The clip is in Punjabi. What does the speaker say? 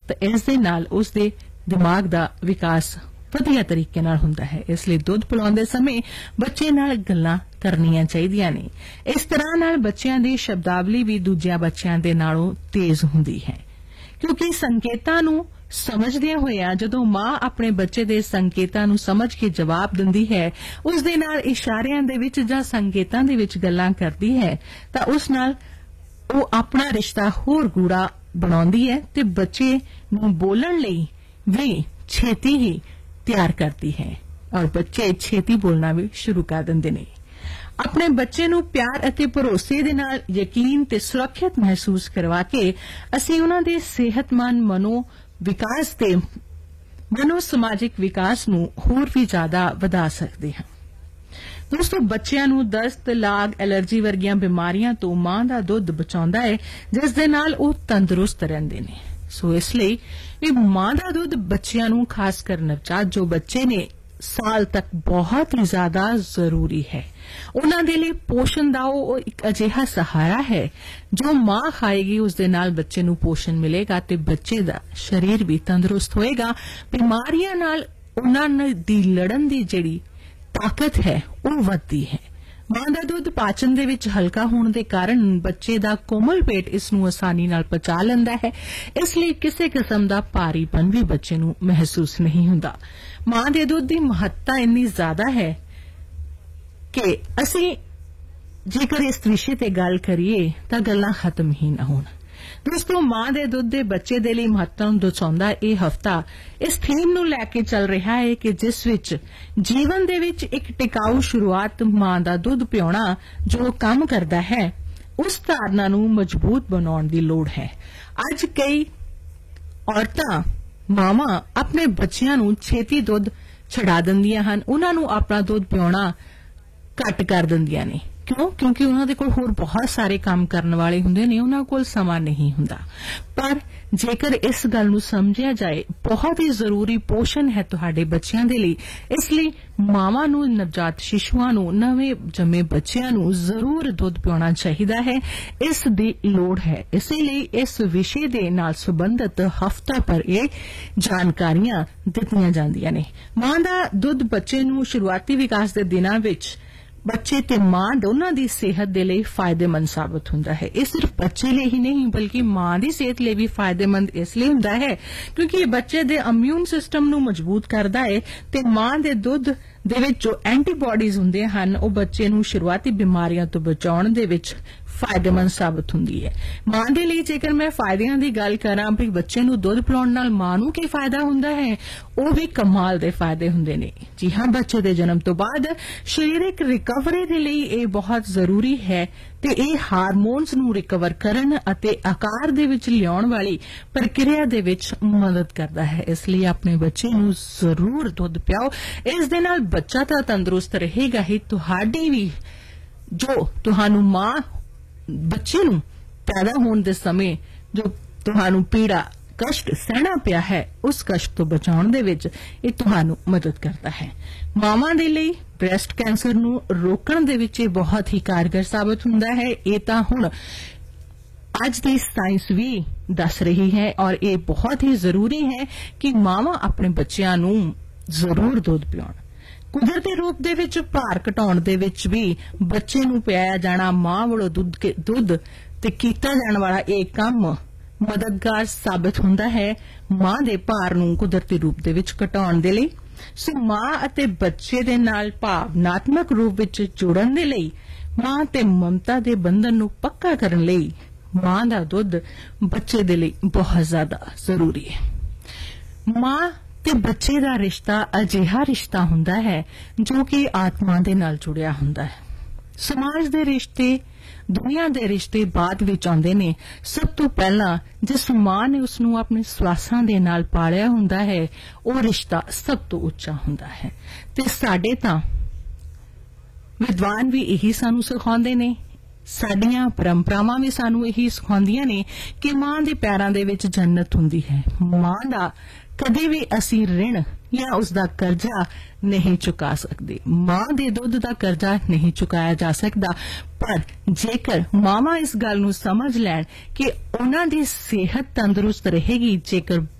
ਤਾਂ ਇਸ ਦੇ ਨਾਲ ਉਸ ਦੇ ਦਿਮਾਗ ਦਾ ਵਿਕਾਸ ਵਧੀਆ ਤਰੀਕੇ ਨਾਲ ਹੁੰਦਾ ਹੈ। ਇਸ ਲਈ ਦੁੱਧ ਪਿਲਾਉਂਦੇ ਸਮੇਂ ਬੱਚੇ ਨਾਲ ਗੱਲਾਂ ਕਰਨੀਆਂ ਚਾਹੀਦੀਆਂ ਨੇ। ਇਸ ਤਰ੍ਹਾਂ ਨਾਲ ਬੱਚਿਆਂ ਦੀ ਸ਼ਬਦਾਵਲੀ ਵੀ ਦੂਜਿਆਂ ਬੱਚਿਆਂ ਦੇ ਨਾਲੋਂ ਤੇਜ਼ ਹੁੰਦੀ ਹੈ, ਕਿਉਂਕਿ ਸੰਕੇਤਾਂ ਨੂੰ ਸਮਝਦਿਆਂ ਹੋਇਆਂ ਜਦੋਂ ਮਾਂ ਆਪਣੇ ਬੱਚੇ ਦੇ ਸੰਕੇਤਾਂ ਨੂੰ ਸਮਝ ਕੇ ਜਵਾਬ ਦਿੰਦੀ ਹੈ, ਉਸ ਦੇ ਨਾਲ ਇਸ਼ਾਰਿਆਂ ਦੇ ਵਿੱਚ ਜਾਂ ਸੰਕੇਤਾਂ ਦੇ ਵਿੱਚ ਗੱਲਾਂ ਕਰਦੀ ਹੈ, ਤਾਂ ਉਸ ਨਾਲ ਉਹ ਆਪਣਾ ਰਿਸ਼ਤਾ ਹੋਰ ਗੂੜਾ ਬਣਾਉਂਦੀ ਹੈ ਤੇ ਬੱਚੇ ਨੂੰ ਬੋਲਣ ਲਈ ਵੀ ਛੇਤੀ ਹੀ ਤਿਆਰ ਕਰਦੀ ਹੈ ਔਰ ਬੱਚੇ ਛੇਤੀ ਬੋਲਣਾ ਵੀ ਸ਼ੁਰੂ ਕਰ ਦਿੰਦੇ ਨੇ। ਆਪਣੇ ਬੱਚੇ ਨੂੰ ਪਿਆਰ ਅਤੇ ਭਰੋਸੇ ਦੇ ਨਾਲ ਯਕੀਨ ਤੇ ਸੁਰੱਖਿਅਤ ਮਹਿਸੂਸ ਕਰਵਾ ਕੇ ਅਸੀਂ ਉਹਨਾਂ ਦੇ ਸਿਹਤਮੰਦ ਮਨੋ ਵਿਕਾਸ ਤੇ ਮਨੋ ਸਮਾਜਿਕ ਵਿਕਾਸ ਨੂੰ ਹੋਰ ਵੀ ਜ਼ਿਆਦਾ ਵਧਾ ਸਕਦੇ ਹਾਂ। ਦੋਸਤੋ, ਬੱਚਿਆਂ ਨੂੰ ਦਸਤ, ਲਾਗ, ਐਲਰਜੀ ਵਰਗੀਆਂ ਬਿਮਾਰੀਆਂ ਤੋਂ ਮਾਂ ਦਾ ਦੁੱਧ ਬਚਾਉਂਦਾ ਹੈ, ਜਿਸ ਦੇ ਨਾਲ ਉਹ ਤੰਦਰੁਸਤ ਰਹਿੰਦੇ ਨੇ। ਸੋ ਇਸ ਲਈ ਵੀ ਮਾਂ ਦਾ ਦੁੱਧ ਬੱਚਿਆਂ ਨੂੰ, ਖਾਸ ਕਰ ਨਵਜਾਤ ਜੋ ਬੱਚੇ ਨੇ, ਸਾਲ ਤੱਕ ਬਹੁਤ ਹੀ ਜ਼ਿਆਦਾ ਜ਼ਰੂਰੀ ਹੈ। ਉਹਨਾਂ ਦੇ ਲਈ ਪੋਸ਼ਣ ਦਾ ਉਹ ਇੱਕ ਅਜਿਹਾ ਸਹਾਰਾ ਹੈ ਜੋ ਮਾਂ ਖਾਏਗੀ, ਉਸ ਦੇ ਨਾਲ ਬੱਚੇ ਨੂੰ ਪੋਸ਼ਣ ਮਿਲੇਗਾ ਤੇ ਬੱਚੇ ਦਾ ਸਰੀਰ ਵੀ ਤੰਦਰੁਸਤ ਹੋਏਗਾ। ਬਿਮਾਰੀਆਂ ਨਾਲ ਉਹਨਾਂ ਦੀ ਲੜਨ ਦੀ ਜਿਹੜੀ ਤਾਕਤ ਹੈ ਉਹ ਵੱਧਦੀ ਹੈ। ਮਾਂ ਦਾ ਦੁੱਧ ਪਾਚਨ ਦੇ ਵਿੱਚ ਹਲਕਾ ਹੋਣ ਦੇ ਕਾਰਨ ਬੱਚੇ ਦਾ ਕੋਮਲ ਪੇਟ ਇਸ ਨੂੰ ਆਸਾਨੀ ਨਾਲ ਪਚਾ ਲੈਂਦਾ ਹੈ। ਇਸ ਲਈ ਕਿਸੇ ਕਿਸਮ ਦਾ ਭਾਰੀਪਨ ਵੀ ਬੱਚੇ ਨੂੰ ਮਹਿਸੂਸ ਨਹੀਂ ਹੁੰਦਾ। ਮਾਂ ਦੇ ਦੁੱਧ ਦੀ ਮਹੱਤਤਾ ਇੰਨੀ ਜ਼ਿਆਦਾ ਹੈ ਕਿ ਅਸੀਂ ਜੇਕਰ ਇਸ ਵਿਸ਼ੇ ਤੇ ਗੱਲ ਕਰੀਏ ਤਾਂ ਗੱਲਾਂ ਖਤਮ ਹੀ ਨਾ ਹੋਣ। ਦੋਸਤੋ, ਮਾਂ ਦੇ ਦੁੱਧ ਦੇ ਬੱਚੇ ਦੇ ਲਈ ਮਹੱਤਵ ਨੂੰ ਦਰਸਾਉਂਦਾ ਇਹ ਹਫ਼ਤਾ ਇਸ ਥੀਮ ਨੂੰ ਲੈ ਕੇ ਚੱਲ ਰਿਹਾ ਹੈ ਕਿ ਜਿਸ ਵਿੱਚ ਜੀਵਨ ਦੇ ਵਿੱਚ ਇੱਕ ਟਿਕਾਊ ਸ਼ੁਰੂਆਤ ਮਾਂ ਦਾ ਦੁੱਧ ਪਿਆਉਣਾ ਜੋ ਕੰਮ ਕਰਦਾ ਹੈ, ਉਸ ਧਾਰਨਾ ਨੂੰ ਮਜ਼ਬੂਤ ਬਣਾਉਣ ਦੀ ਲੋੜ ਹੈ। ਅੱਜ ਕਈ ਔਰਤਾਂ, ਮਾਵਾਂ ਆਪਣੇ ਬੱਚਿਆਂ ਨੂੰ ਛੇਤੀ ਦੁੱਧ ਛਡਾ ਦਿੰਦੀਆਂ ਹਨ, ਉਹਨਾਂ ਨੂੰ ਆਪਣਾ ਦੁੱਧ ਪਿਆਉਣਾ ਘੱਟ ਕਰ ਦਿੰਦੀਆਂ ਨੇ। ਕਿਉਂ? ਕਿਉਂਕਿ ਉਹਨਾਂ ਦੇ ਕੋਲ ਹੋਰ ਬਹੁਤ ਸਾਰੇ ਕੰਮ ਕਰਨ ਵਾਲੇ ਹੁੰਦੇ ਨੇ, ਉਹਨਾਂ ਕੋਲ ਸਮਾਂ ਨਹੀਂ ਹੁੰਦਾ। ਪਰ ਜੇਕਰ ਇਸ ਗੱਲ ਨੂੰ ਸਮਝਿਆ ਜਾਏ, ਬਹੁਤ ਹੀ ਜ਼ਰੂਰੀ ਪੋਸ਼ਣ ਹੈ ਤੁਹਾਡੇ ਬੱਚਿਆਂ ਦੇ ਲਈ। ਇਸ ਲਈ ਮਾਵਾਂ ਨੂੰ, ਨਵਜਾਤ ਸ਼ਿਸ਼ੂਆਂ ਨੂੰ, ਨਵੇਂ ਜੰਮੇ ਬੱਚਿਆਂ ਨੂੰ ਜ਼ਰੂਰ ਦੁੱਧ ਪਿਆਉਣਾ ਚਾਹੀਦਾ ਹੈ। ਇਸ ਦੀ ਲੋੜ ਹੈ। ਇਸੇ ਲਈ ਇਸ ਵਿਸ਼ੇ ਦੇ ਨਾਲ ਸੰਬੰਧਿਤ ਹਫ਼ਤਾ ਭਰ ਇਹ ਜਾਣਕਾਰੀਆਂ ਦਿੱਤੀਆਂ ਜਾਂਦੀਆਂ ਨੇ। ਮਾਂ ਦਾ ਦੁੱਧ ਬੱਚੇ ਨੂੰ ਸ਼ੁਰੂਆਤੀ ਵਿਕਾਸ ਦੇ ਦਿਨਾਂ ਵਿੱਚ ਬੱਚੇ ਤੇ ਮਾਂ ਦੋਨਾਂ ਦੀ ਸਿਹਤ ਦੇ ਲਈ ਫਾਇਦੇਮੰਦ ਸਾਬਤ ਹੁੰਦਾ ਹੈ। ਇਹ ਸਿਰਫ ਬੱਚੇ ਲਈ ਹੀ ਨਹੀਂ ਬਲਕਿ ਮਾਂ ਦੀ ਸਿਹਤ ਲਈ ਵੀ ਫਾਇਦੇਮੰਦ ਇਸ ਲਈ ਹੁੰਦਾ ਹੈ ਕਿਉਂਕਿ ਇਹ ਬੱਚੇ ਦੇ ਇਮਿਊਨ ਸਿਸਟਮ ਨੂੰ ਮਜ਼ਬੂਤ ਕਰਦਾ ਹੈ ਤੇ ਮਾਂ ਦੇ ਦੁੱਧ ਦੇ ਵਿੱਚ ਜੋ ਐਂਟੀਬਾਡੀਜ਼ ਹੁੰਦੇ ਹਨ ਉਹ ਬੱਚੇ ਨੂੰ ਸ਼ੁਰੂਆਤੀ ਬਿਮਾਰੀਆਂ ਤੋਂ ਬਚਾਉਣ ਦੇ ਵਿੱਚ ਫਾਇਦੇਮੰਦ ਸਾਬਤ ਹੁੰਦੀ ਹੈ। ਮਾਂ ਦੇ ਲਈ ਜੇਕਰ ਮੈਂ ਫਾਇਦਿਆਂ ਦੀ ਗੱਲ ਕਰਾਂ ਵੀ ਬੱਚੇ ਨੂੰ ਦੁੱਧ ਪਿਲਾਉਣ ਨਾਲ ਮਾਂ ਨੂੰ ਕੀ ਫਾਇਦਾ ਹੁੰਦਾ ਹੈ, ਉਹ ਵੀ ਕਮਾਲ ਦੇ ਫਾਇਦੇ ਹੁੰਦੇ ਨੇ। ਜੀ ਹਾਂ, ਬੱਚੇ ਦੇ ਜਨਮ ਤੋਂ ਬਾਅਦ ਸਰੀਰਕ ਰਿਕਵਰੀ ਦੇ ਲਈ ਇਹ ਬਹੁਤ ਜ਼ਰੂਰੀ ਹੈ ਤੇ ਇਹ ਹਾਰਮੋਨਸ ਨੂੰ ਰਿਕਵਰ ਕਰਨ ਅਤੇ ਆਕਾਰ ਦੇ ਵਿੱਚ ਲਿਆਉਣ ਵਾਲੀ ਪ੍ਰਕਿਰਿਆ ਦੇ ਵਿੱਚ ਮਦਦ ਕਰਦਾ ਹੈ। ਇਸ ਲਈ ਆਪਣੇ ਬੱਚੇ ਨੂੰ ਜ਼ਰੂਰ ਦੁੱਧ ਪਿਆਓ। ਇਸ ਦੇ ਨਾਲ ਬੱਚਾ ਤਾਂ ਤੰਦਰੁਸਤ ਰਹੇਗਾ ਹੀ, ਤੁਹਾਡੀ ਵੀ ਜੋ ਤੁਹਾਨੂੰ ਮਾਂ ਬੱਚੇ ਨੂੰ ਪੈਦਾ ਹੋਣ ਦੇ ਸਮੇਂ ਜੋ ਤੁਹਾਨੂੰ ਪੀੜਾ ਕਸ਼ਟ ਸਹਿਣਾ ਪਿਆ ਹੈ, ਉਸ ਕਸ਼ਟ ਤੋਂ ਬਚਾਉਣ ਦੇ ਵਿੱਚ ਇਹ ਤੁਹਾਨੂੰ ਮਦਦ ਕਰਦਾ ਹੈ। ਮਾਵਾਂ ਦੇ ਲਈ ਬ੍ਰੈਸਟ ਕੈਂਸਰ ਨੂੰ ਰੋਕਣ ਦੇ ਵਿੱਚ ਇਹ ਬਹੁਤ ਹੀ ਕਾਰਗਰ ਸਾਬਤ ਹੁੰਦਾ ਹੈ। ਇਹ ਤਾਂ ਹੁਣ ਅੱਜ ਦੀ ਸਾਇੰਸ ਵੀ ਦੱਸ ਰਹੀ ਹੈ ਔਰ ਇਹ ਬਹੁਤ ਹੀ ਜ਼ਰੂਰੀ ਹੈ ਕਿ ਮਾਵਾਂ ਆਪਣੇ ਬੱਚਿਆਂ ਨੂੰ ਜ਼ਰੂਰ ਦੁੱਧ ਪਿਆਉਣ। ਕੁਦਰਤੀ ਰੂਪ ਦੇ ਵਿੱਚ ਭਾਰ ਘਟਾਉਣ ਦੇ ਵਿੱਚ ਵੀ ਬੱਚੇ ਨੂੰ ਪਿਆਇਆ ਜਾਣਾ, ਮਾਂ ਵੱਲੋਂ ਦੁੱਧ ਤੇ ਕੀਤਾ ਜਾਣ ਵਾਲਾ ਇਹ ਕੰਮ ਮਦਦਗਾਰ ਸਾਬਤ ਹੁੰਦਾ ਹੈ ਮਾਂ ਦੇ ਭਾਰ ਨੂੰ ਕੁਦਰਤੀ ਰੂਪ ਦੇ ਵਿੱਚ ਘਟਾਉਣ ਦੇ ਲਈ। ਸੋ ਮਾਂ ਅਤੇ ਬੱਚੇ ਦੇ ਨਾਲ ਭਾਵਨਾਤਮਕ ਰੂਪ ਵਿੱਚ ਜੁੜਨ ਦੇ ਲਈ, ਮਾਂ ਤੇ ਮਮਤਾ ਦੇ ਬੰਧਨ ਨੂੰ ਪੱਕਾ ਕਰਨ ਲਈ ਮਾਂ ਦਾ ਦੁੱਧ ਬੱਚੇ ਦੇ ਲਈ ਬਹੁਤ ਜ਼ਿਆਦਾ ਜ਼ਰੂਰੀ ਹੈ। ਮਾਂ ਤੇ ਬੱਚੇ ਦਾ ਰਿਸ਼ਤਾ ਅਜਿਹਾ ਰਿਸ਼ਤਾ ਹੁੰਦਾ ਹੈ ਜੋ ਕਿ ਆਤਮਾ ਦੇ ਨਾਲ ਜੁੜਿਆ ਹੁੰਦਾ ਹੈ। ਸਮਾਜ ਦੇ ਰਿਸ਼ਤੇ, ਦੁਨੀਆ ਦੇ ਰਿਸ਼ਤੇ ਬਾਅਦ ਵਿੱਚ ਆਉਂਦੇ ਨੇ। ਸਭ ਤੋਂ ਪਹਿਲਾਂ ਜਿਸ ਮਾਂ ਨੇ ਉਸ ਨੂੰ ਆਪਣੇ ਸਵਾਸਾਂ ਦੇ ਨਾਲ ਪਾਲਿਆ ਹੁੰਦਾ ਹੈ, ਉਹ ਰਿਸ਼ਤਾ ਸਭ ਤੋਂ ਉੱਚਾ ਹੁੰਦਾ ਹੈ। ਤੇ ਸਾਡੇ ਤਾਂ ਵਿਦਵਾਨ ਵੀ ਇਹੀ ਸਾਨੂੰ ਸਿਖਾਉਂਦੇ ਨੇ, ਸਾਡੀਆਂ ਪਰੰਪਰਾਵਾਂ ਵੀ ਸਾਨੂੰ ਇਹੀ ਸਿਖਾਉਂਦੀਆਂ ਨੇ ਕਿ ਮਾਂ ਦੇ ਪੈਰਾਂ ਦੇ ਵਿੱਚ ਜੰਨਤ ਹੁੰਦੀ ਹੈ। ਮਾਂ ਦਾ ਕਦੇ ਵੀ ਅਸੀਂ ਰਿਣ ਜਾਂ ਉਸ ਦਾ ਕਰਜ਼ਾ ਨਹੀਂ ਚੁਕਾ ਸਕਦੇ। ਮਾਂ ਦੇ ਦੁੱਧ ਦਾ ਕਰਜ਼ਾ ਨਹੀਂ ਚੁਕਾਇਆ ਜਾ ਸਕਦਾ। ਪਰ ਜੇਕਰ ਮਾਵਾਂ ਇਸ ਗੱਲ ਨੂੰ ਸਮਝ ਲੈਣ ਕਿ ਉਹਨਾਂ ਦੀ ਸਿਹਤ ਤੰਦਰੁਸਤ ਰਹੇਗੀ ਜੇਕਰ